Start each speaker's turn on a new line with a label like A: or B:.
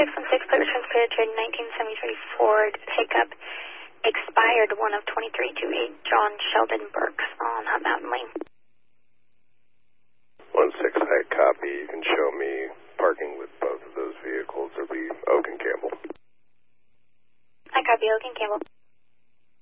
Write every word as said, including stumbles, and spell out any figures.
A: six one six, please transported to a nineteen seventy-three Ford pickup, expired one of twenty-three twenty-eight, John Sheldon Burks on Hut Mountain Lane.
B: one six, I copy. You can show me parking with both of those vehicles. It'll be Oak and Campbell.
A: I copy, Oak and Campbell.